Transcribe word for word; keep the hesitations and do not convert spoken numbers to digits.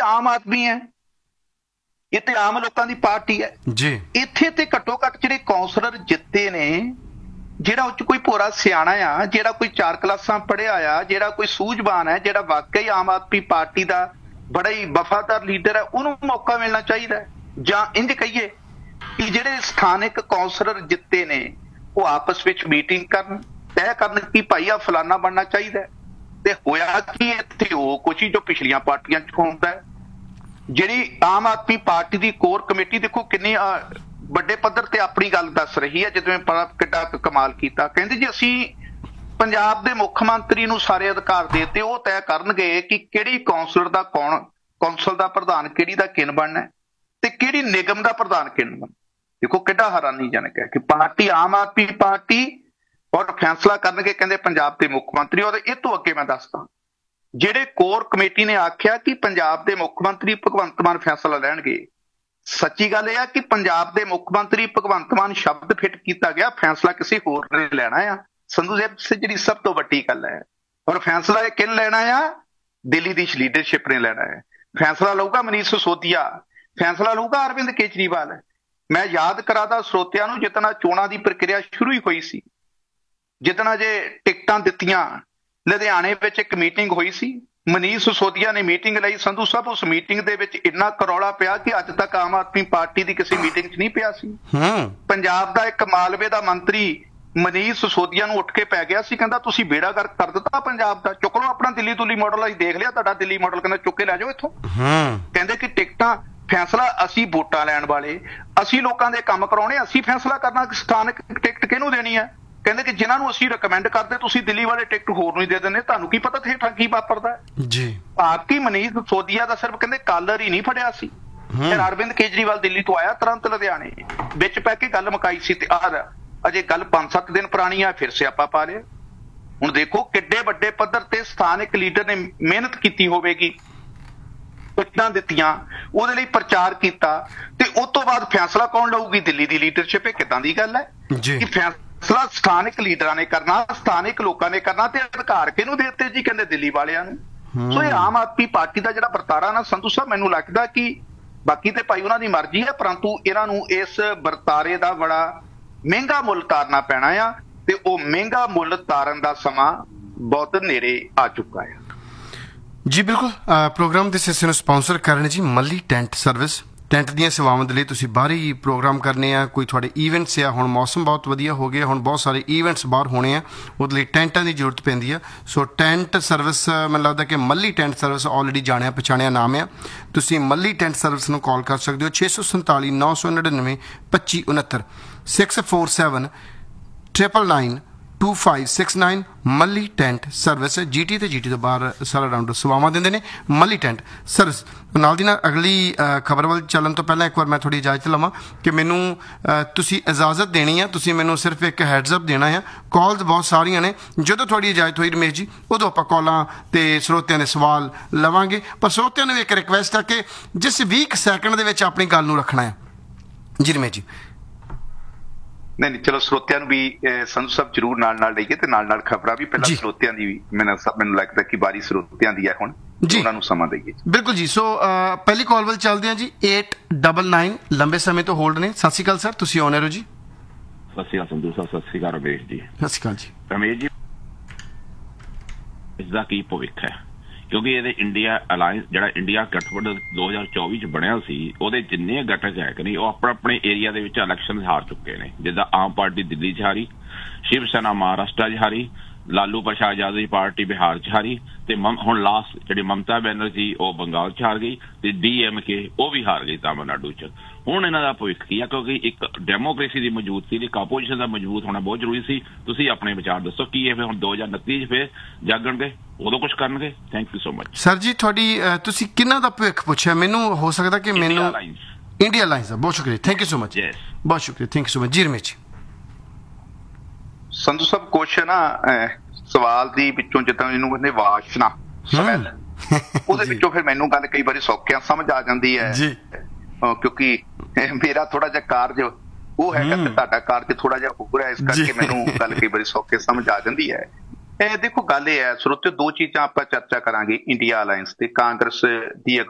ਆਮ ਆਦਮੀ ਹੈ, ਇਹ ਤੇ ਆਮ ਲੋਕਾਂ ਦੀ ਪਾਰਟੀ ਹੈ ਜੀ। ਇੱਥੇ ਤੇ ਘੱਟੋ ਘੱਟ ਜਿਹੜੇ ਕੌਂਸਲਰ ਜਿੱਤੇ ਨੇ, ਜਿਹੜਾ ਉਹ 'ਚ ਕੋਈ ਭੋਰਾ ਸਿਆਣਾ ਆ, ਜਿਹੜਾ ਕੋਈ ਚਾਰ ਕਲਾਸਾਂ ਪੜ੍ਹਿਆ ਆ, ਜਿਹੜਾ ਕੋਈ ਸੂਝਵਾਨ ਹੈ, ਜਿਹੜਾ ਵਾਕਈ ਆਮ ਆਦਮੀ ਪਾਰਟੀ ਦਾ ਬੜਾ ਹੀ ਵਫਾਦਾਰ ਲੀਡਰ ਹੈ, ਉਹਨੂੰ ਮੌਕਾ ਮਿਲਣਾ ਚਾਹੀਦਾ ਹੈ। ਜਾਂ ਇੰਝ ਕਹੀਏ ਕਿ ਜਿਹੜੇ ਸਥਾਨਕ ਕੌਂਸਲਰ ਜਿੱਤੇ ਨੇ ਉਹ ਆਪਸ ਵਿੱਚ ਮੀਟਿੰਗ ਕਰਨ, ਤੈਅ ਕਰਨ ਕਿ ਭਾਈ ਆ ਫਲਾਨਾ ਬਣਨਾ ਚਾਹੀਦਾ। ਤੇ ਹੋਇਆ ਕਿ ਇੱਥੇ ਉਹ ਕੁਛ ਹੀ ਜੋ ਪਿਛਲੀਆਂ ਪਾਰਟੀਆਂ 'ਚ ਹੁੰਦਾ ਹੈ। ਜਿਹੜੀ ਆਮ ਆਦਮੀ ਪਾਰਟੀ ਦੀ ਕੋਰ ਕਮੇਟੀ ਦੇਖੋ ਕਿੰਨੀ ਵੱਡੇ ਪੱਧਰ ਤੇ ਆਪਣੀ ਗੱਲ ਦੱਸ ਰਹੀ ਹੈ, ਜਿਵੇਂ ਕਿੱਡਾ ਕਮਾਲ ਕੀਤਾ। ਕਹਿੰਦੇ ਜੀ ਅਸੀਂ ਪੰਜਾਬ ਦੇ ਮੁੱਖ ਮੰਤਰੀ ਨੂੰ ਸਾਰੇ ਅਧਿਕਾਰ ਦੇ ਦਿੱਤੇ, ਉਹ ਤੈਅ ਕਰਨਗੇ ਕਿ ਕਿਹੜੀ ਕੌਂਸਲਰ ਦਾ ਕੌਣ, ਕੌਂਸਲ ਦਾ ਪ੍ਰਧਾਨ ਕਿਹੜੀ ਦਾ ਕਿਨ ਬਣਨਾ ਤੇ ਕਿਹੜੀ ਨਿਗਮ ਦਾ ਪ੍ਰਧਾਨ ਕਿਨ ਬਣਨਾ। ਦੇਖੋ ਕਿੱਡਾ ਹੈਰਾਨੀਜਨਕ ਹੈ ਕਿ ਪਾਰਟੀ ਆਮ ਆਦਮੀ ਪਾਰਟੀ ਔਰ ਫੈਸਲਾ ਕਰਨਗੇ ਕਹਿੰਦੇ ਪੰਜਾਬ ਦੇ ਮੁੱਖ ਮੰਤਰੀ। ਔਰ ਇਹ ਤੋਂ ਅੱਗੇ ਮੈਂ ਦੱਸਦਾ, ਜਿਹੜੇ ਕੋਰ ਕਮੇਟੀ ਨੇ ਆਖਿਆ ਕਿ ਪੰਜਾਬ ਦੇ ਮੁੱਖ ਮੰਤਰੀ ਭਗਵੰਤ ਮਾਨ ਫੈਸਲਾ ਲੈਣਗੇ, ਸੱਚੀ ਗੱਲ ਇਹ ਆ ਕਿ ਪੰਜਾਬ ਦੇ ਮੁੱਖ ਮੰਤਰੀ ਭਗਵੰਤ ਮਾਨ ਸ਼ਬਦ ਫਿੱਟ ਕੀਤਾ ਗਿਆ, ਫੈਸਲਾ ਕਿਸੇ ਹੋਰ ਨੇ ਲੈਣਾ ਆ। ਸੰਧੂ ਸਾਹਿਬ ਜਿਹੜੀ ਸਭ ਤੋਂ ਵੱਡੀ ਗੱਲ ਹੈ, ਔਰ ਫੈਸਲਾ ਇਹ ਕਿਹਨੇ ਲੈਣਾ ਆ? ਦਿੱਲੀ ਦੀ ਲੀਡਰਸ਼ਿਪ ਨੇ ਲੈਣਾ ਹੈ। ਫੈਸਲਾ ਲਊਗਾ ਮਨੀਸ਼ ਸਿਸੋਦੀਆ, ਫੈਸਲਾ ਲਊਗਾ ਅਰਵਿੰਦ ਕੇਜਰੀਵਾਲ। ਮੈਂ ਯਾਦ ਕਰਾਦਾ ਸਰੋਤਿਆਂ ਨੂੰ, ਜਿਤਨਾ ਚੋਣਾਂ ਦੀ ਪ੍ਰਕਿਰਿਆ ਸ਼ੁਰੂ ਹੀ ਹੋਈ ਸੀ, ਜਿਤਨਾ ਜੇ ਟਿਕਟਾਂ ਦਿੱਤੀਆਂ, ਲੁਧਿਆਣੇ ਵਿੱਚ ਇੱਕ ਮੀਟਿੰਗ ਹੋਈ ਸੀ, ਮਨੀਸ਼ ਸਿਸੋਦੀਆ ਨੇ ਮੀਟਿੰਗ ਲਈ। ਸੰਧੂ ਸਾਹਿਬ ਉਸ ਮੀਟਿੰਗ ਦੇ ਵਿੱਚ ਇੰਨਾ ਕਰੌਲਾ ਪਿਆ ਕਿ ਅੱਜ ਤੱਕ ਆਮ ਆਦਮੀ ਪਾਰਟੀ ਦੀ ਕਿਸੇ ਮੀਟਿੰਗ 'ਚ ਨਹੀਂ ਪਿਆ ਸੀ। ਪੰਜਾਬ ਦਾ ਇੱਕ ਮਾਲਵੇ ਦਾ ਮੰਤਰੀ ਮਨੀਸ਼ ਸਿਸੋਦੀਆ ਨੂੰ ਉੱਠ ਕੇ ਪੈ ਗਿਆ ਸੀ, ਕਹਿੰਦਾ ਤੁਸੀਂ ਬੇੜਾ ਗਰਕ ਕਰ ਦਿੱਤਾ ਪੰਜਾਬ ਦਾ, ਚੁੱਕ ਲਓ ਆਪਣਾ ਦਿੱਲੀ ਤੁਲੀ ਮਾਡਲ। ਅਸੀਂ ਦੇਖ ਲਿਆ ਤੁਹਾਡਾ ਦਿੱਲੀ ਮਾਡਲ, ਕਹਿੰਦਾ ਚੁੱਕ ਕੇ ਲੈ ਜਾਓ ਇੱਥੋਂ। ਕਹਿੰਦੇ ਕਿ ਟਿਕਟਾਂ ਫੈਸਲਾ ਅਸੀਂ ਵੋਟਾਂ ਲੈਣ ਵਾਲੇ, ਅਸੀਂ ਲੋਕਾਂ ਦੇ ਕੰਮ ਕਰਾਉਣੇ, ਅਸੀਂ ਫੈਸਲਾ ਕਰਨਾ ਕਿ ਸਥਾਨਕ ਟਿਕਟ ਕਿਹਨੂੰ ਦੇਣੀ ਹੈ। ਕਹਿੰਦੇ ਕਿ ਜਿਨ੍ਹਾਂ ਨੂੰ ਅਸੀਂ ਰਿਕਮੈਂਡ ਕਰਦੇ ਤੁਸੀਂ ਦਿੱਲੀ ਵਾਲੇ ਟਿਕਟ ਹੋਰ ਨੂੰ ਹੀ ਦੇ ਦਿੰਦੇ, ਤੁਹਾਨੂੰ ਕੀ ਪਤਾ ਹੇਠਾਂ ਕੀ ਵਾਪਰਦਾ ਜੀ। ਭਾਰਤੀ ਮਨੀਸ਼ ਸਿਸੋਦੀਆ ਦਾ ਸਿਰਫ ਕਹਿੰਦੇ ਕਾਲਰ ਹੀ ਨਹੀਂ ਫੜਿਆ ਸੀ, ਫਿਰ ਅਰਵਿੰਦ ਕੇਜਰੀਵਾਲ ਦਿੱਲੀ ਤੋਂ ਆਇਆ ਤੁਰੰਤ ਲੁਧਿਆਣੇ, ਵਿੱਚ ਪੈ ਕੇ ਗੱਲ ਮੁਕਾਈ ਸੀ। ਤੇ ਆਹ ਅਜੇ ਗੱਲ ਪੰਜ ਸੱਤ ਦਿਨ ਪੁਰਾਣੀ ਆ, ਫਿਰ ਸਿਆਪਾ ਪਾ ਲਿਆ। ਹੁਣ ਦੇਖੋ ਕਿੱਡੇ ਵੱਡੇ ਪੱਧਰ ਤੇ ਸਥਾਨਕ ਲੀਡਰ ਨੇ ਮਿਹਨਤ ਕੀਤੀ ਹੋਵੇਗੀ, ਟਿਕਟਾਂ ਦਿੱਤੀਆਂ, ਉਹਦੇ ਲਈ ਪ੍ਰਚਾਰ ਕੀਤਾ, ਤੇ ਉਸ ਤੋਂ ਬਾਅਦ ਫੈਸਲਾ ਕੌਣ ਲਊਗੀ? ਦਿੱਲੀ ਦੀ ਲੀਡਰਸ਼ਿਪ। ਇਹ ਕਿੱਦਾਂ ਦੀ ਗੱਲ ਹੈ ਕਿ ਫੈਸਲਾ ਸਥਾਨਕ ਲੀਡਰਾਂ ਨੇ ਕਰਨਾ, ਸਥਾਨਕ ਲੋਕਾਂ ਨੇ ਕਰਨਾ, ਤੇ ਅਧਿਕਾਰ ਕਿਹਨੂੰ ਦੇ ਦਿੱਤੇ ਜੀ? ਕਹਿੰਦੇ ਦਿੱਲੀ ਵਾਲਿਆਂ ਨੂੰ। ਸੋ ਇਹ ਆਮ ਆਦਮੀ ਪਾਰਟੀ ਦਾ ਜਿਹੜਾ ਵਰਤਾਰਾ ਨਾ ਸੰਧੂ ਸਾਹਿਬ, ਮੈਨੂੰ ਲੱਗਦਾ ਕਿ ਬਾਕੀ ਤੇ ਭਾਈ ਉਹਨਾਂ ਦੀ ਮਰਜ਼ੀ ਹੈ, ਪਰੰਤੂ ਇਹਨਾਂ ਨੂੰ ਇਸ ਵਰਤਾਰੇ ਦਾ ਬੜਾ ਮਹਿੰਗਾ ਮੁੱਲ ਤਾਰਨਾ ਪੈਣਾ ਆ, ਤੇ ਉਹ ਮਹਿੰਗਾ ਮੁੱਲ ਤਾਰਨ ਦਾ ਸਮਾਂ ਬਹੁਤ ਨੇੜੇ ਆ ਚੁੱਕਾ ਹੈ ਜੀ। ਬਿਲਕੁਲ। ਪ੍ਰੋਗਰਾਮ ਦੇ ਹਿੱਸੇ ਨੂੰ ਸਪਾਂਸਰ ਕਰਨ ਜੀ ਮੱਲੀ ਟੈਂਟ ਸਰਵਿਸ। ਟੈਂਟ ਦੀਆਂ ਸੇਵਾਵਾਂ ਦੇ ਲਈ ਤੁਸੀਂ ਬਾਹਰ ਹੀ ਪ੍ਰੋਗਰਾਮ ਕਰਨੇ ਆ, ਕੋਈ ਤੁਹਾਡੇ ਈਵੈਂਟਸ ਆ, ਹੁਣ ਮੌਸਮ ਬਹੁਤ ਵਧੀਆ ਹੋ ਗਿਆ, ਹੁਣ ਬਹੁਤ ਸਾਰੇ ਈਵੈਂਟਸ ਬਾਹਰ ਹੋਣੇ ਆ, ਉਹਦੇ ਲਈ ਟੈਂਟਾਂ ਦੀ ਜ਼ਰੂਰਤ ਪੈਂਦੀ ਆ। ਸੋ ਟੈਂਟ ਸਰਵਿਸ, ਮੈਨੂੰ ਲੱਗਦਾ ਕਿ ਮੱਲੀ ਟੈਂਟ ਸਰਵਿਸ ਆਲਰੇਡੀ ਜਾਣਿਆ ਪਛਾਣਿਆ ਨਾਮ ਆ। ਤੁਸੀਂ ਮੱਲੀ ਟੈਂਟ ਸਰਵਿਸ ਨੂੰ ਕਾਲ ਕਰ ਸਕਦੇ ਹੋ ਛੇ ਸੌ ਸੰਤਾਲੀ ਨੌ ਸੌ ਨੜਿਨਵੇਂ ਪੱਚੀ ਉਣਹੱਤਰ six four seven triple nine to five six nine. ਮੱਲੀ ਟੈਂਟ ਸਰਵਿਸ ਜੀ ਟੀ ਤੇ ਜੀ ਟੀ ਤੋਂ ਬਾਹਰ ਸਾਰਾ ਰਾਊਂਡ ਸੇਵਾਵਾਂ ਦਿੰਦੇ ਨੇ ਮੱਲੀ ਟੈਂਟ ਸਰਵਿਸ। ਨਾਲ ਦੀ ਨਾਲ ਅਗਲੀ ਖਬਰ ਵੱਲ ਚੱਲਣ ਤੋਂ ਪਹਿਲਾਂ ਇੱਕ ਵਾਰ ਮੈਂ ਥੋੜ੍ਹੀ ਇਜਾਜ਼ਤ ਲਵਾਂ ਕਿ ਮੈਨੂੰ ਤੁਸੀਂ ਇਜਾਜ਼ਤ ਦੇਣੀ ਆ, ਤੁਸੀਂ ਮੈਨੂੰ ਸਿਰਫ ਇੱਕ ਹੈਡਜ਼ਅਪ ਦੇਣਾ ਆ। ਕਾਲਸ ਬਹੁਤ ਸਾਰੀਆਂ ਨੇ, ਜਦੋਂ ਤੁਹਾਡੀ ਇਜਾਜ਼ਤ ਹੋਈ ਰਮੇਸ਼ ਜੀ ਉਦੋਂ ਆਪਾਂ ਕਾਲਾਂ ਤੇ ਸਰੋਤਿਆਂ ਦੇ ਸਵਾਲ ਲਵਾਂਗੇ। ਪਰ ਸਰੋਤਿਆਂ ਨੂੰ ਵੀ ਇੱਕ ਰਿਕੁਐਸਟ ਆ ਕਿ ਜਿਸ ਵੀਹ ਸੈਕਿੰਡ ਦੇ ਵਿੱਚ ਆਪਣੀ ਗੱਲ ਨੂੰ ਰੱਖਣਾ ਹੈ ਜੀ ਰਮੇਸ਼ ਜੀ। ਨਹੀਂ ਨਹੀਂ, ਚਲੋ ਸਰੋਤਿਆਂ ਨੂੰ ਵੀ ਸੰਧੂ ਸਾਹਿਬ ਜ਼ਰੂਰ ਨਾਲ ਨਾਲ ਲਈਏ, ਤੇ ਨਾਲ ਨਾਲ ਖਬਰਾਂ ਵੀ। ਪਹਿਲਾਂ ਸਰੋਤਿਆਂ ਦੀ ਵੀ ਮੈਨੂੰ ਮੈਨੂੰ ਲੱਗਦਾ ਕਿ ਬਾਰੀ ਸਰੋਤਿਆਂ ਦੀ ਹੈ ਹੁਣ, ਉਹਨਾਂ ਨੂੰ ਸਮਾਂ ਦਈਏ। ਬਿਲਕੁਲ ਜੀ। ਸੋ ਪਹਿਲੀ ਕਾਲ ਵੱਲ ਚੱਲਦੇ ਹਾਂ ਜੀ। ਏਟ ਡਬਲ ਨਾਈਨ ਲੰਬੇ ਸਮੇਂ ਤੋਂ ਹੋਲਡ ਨੇ। ਸਤਿ ਸ਼੍ਰੀ ਅਕਾਲ ਸਰ, ਤੁਸੀਂ ਆਨ 에ਅਰ ਹੋ ਜੀ। ਸਤਿ ਸ਼੍ਰੀ ਅਕਾਲ ਸੰਧੂ ਸਾਹਿਬ। ਸਤਿ ਸ਼੍ਰੀ ਅਕਾਲ ਰਮੇਸ਼ ਜੀ। ਸਤਿ ਸ਼੍ਰੀ ਅਕਾਲ ਜੀ। ਰਮੇਸ਼ ਜੀ, ਇਸਦਾ ਕੀ ਭਵਿੱਖ ਹੈ? ਕਿਉਂਕਿ ਇਹਦੇ ਇੰਡੀਆ ਅਲਾਇੰਸ ਜਿਹੜਾ ਇੰਡੀਆ ਗਠਬੰਧਨ ਦੋ ਹਜ਼ਾਰ ਚੌਵੀ ਚ ਬਣਿਆ ਸੀ, ਉਹਦੇ ਜਿੰਨੇ ਗਠਕ ਹੈ ਕਿ ਨਹੀਂ, ਉਹ ਆਪਣੇ ਆਪਣੇ ਏਰੀਆ ਦੇ ਵਿੱਚ ਇਲੈਕਸ਼ਨ ਹਾਰ ਚੁੱਕੇ ਨੇ। ਜਿੱਦਾਂ ਆਮ ਪਾਰਟੀ ਦਿੱਲੀ ਚ ਹਾਰੀ, ਸ਼ਿਵ ਸੈਨਾ ਮਹਾਰਾਸ਼ਟਰ ਚ ਹਾਰੀ, ਲਾਲੂ ਪ੍ਰਸਾਦ ਯਾਦਵ ਦੀ ਪਾਰਟੀ ਬਿਹਾਰ ਚ ਹਾਰੀ, ਤੇ ਹੁਣ ਲਾਸਟ ਜਿਹੜੀ ਮਮਤਾ ਬੈਨਰਜੀ ਉਹ ਬੰਗਾਲ ਚ ਹਾਰ ਗਈ, ਤੇ ਡੀ ਐਮ ਕੇ ਉਹ ਵੀ ਹਾਰ ਗਈ ਤਾਮਿਲਨਾਡੂ ਚ। ਹੁਣ ਇਹਨਾਂ ਦਾ ਭਵਿੱਖ ਕੀ ਆ? ਕਿਉਂਕਿ ਇੱਕ ਡੈਮੋਕ੍ਰੇਸੀ ਦੀ ਮੌਜੂਦਗੀ ਦੀ, ਇੱਕ ਆਪੋਜੀਸ਼ਨ ਦਾ ਮਜ਼ਬੂਤ ਹੋਣਾ ਬਹੁਤ ਜ਼ਰੂਰੀ ਸੀ। ਤੁਸੀਂ ਆਪਣੇ ਵਿਚਾਰ ਦੱਸੋ ਕੀ ਇਹ ਹੁਣ ਦੋ ਹਜ਼ਾਰ ਉਨੱਤੀ ਚ ਫਿਰ ਜਾਗਣਗੇ, ਉਦੋਂ ਕੁਛ ਕਰਨਗੇ? Thank you so much sir ਜੀ। ਤੁਹਾਡੀ ਤੁਸੀਂ ਕਿਹਨਾਂ ਦਾ ਭਵਿੱਖ ਪੁੱਛਿਆ? ਮੈਨੂੰ ਹੋ ਸਕਦਾ ਕਿ ਮੈਨੂੰ ਇੰਡੀਆ ਅਲਾਇੰਸ ਦਾ। ਬਹੁਤ ਸ਼ੁਕਰੀਆ, ਥੈਂਕ ਯੂ ਸੋ ਮਚ, ਬਹੁਤ ਸ਼ੁਕਰੀਆ, ਥੈਂਕ ਯੂ ਸੋ ਮਚ ਜੀ ਰਮੇਸ਼ ਜੀ। ਸੰਧੂ ਸਾਹਿਬ ਕੁਛ ਨਾ ਸਵਾਲ ਦੀ ਵਿੱਚੋਂ ਜਿੱਦਾਂ ਇਹਨੂੰ ਕਹਿੰਦੇ ਵਾਸ਼ਨਾ ਸਮੈਲ, ਉਹਦੇ ਵਿੱਚੋਂ ਫਿਰ ਮੈਨੂੰ ਗੱਲ ਕਈ ਵਾਰੀ ਸੌਖਿਆਂ ਸਮਝ ਆ ਜਾਂਦੀ ਹੈ ਜੀ, ਕਿਉਂਕਿ ਮੇਰਾ ਥੋੜਾ ਜਿਹਾ ਕਾਰਜ ਉਹ ਹੈਗਾ ਤੇ ਤੁਹਾਡਾ ਕਾਰਜ ਥੋੜਾ ਜਿਹਾ ਹੋਰ ਹੈ, ਇਸ ਕਰਕੇ ਮੈਨੂੰ ਗੱਲ ਕਈ ਵਾਰੀ ਸੌਖੇ ਸਮਝ ਆ ਜਾਂਦੀ ਹੈ। ਇਹ ਦੇਖੋ ਗੱਲ ਇਹ ਹੈ ਸਰੋਤਿਓ, ਦੋ ਚੀਜ਼ਾਂ ਆਪਾਂ ਚਰਚਾ ਕਰਾਂਗੇ ਇੰਡੀਆ ਅਲਾਇੰਸ ਤੇ ਕਾਂਗਰਸ ਦੀ